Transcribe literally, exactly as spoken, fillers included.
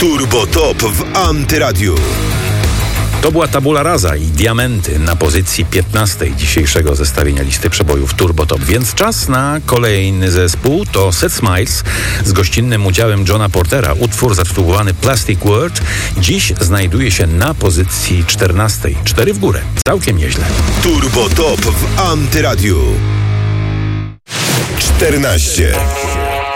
Turbo Top w Antyradiu. To była Tabula Rasa i Diamenty na pozycji piętnastej dzisiejszego zestawienia listy przebojów Turbo Top. Więc czas na kolejny zespół. To Set Smiles z gościnnym udziałem Johna Portera. Utwór zatytułowany Plastic World dziś znajduje się na pozycji czternastej. Cztery w górę. Całkiem nieźle. Turbo Top w Antyradiu. czternaście.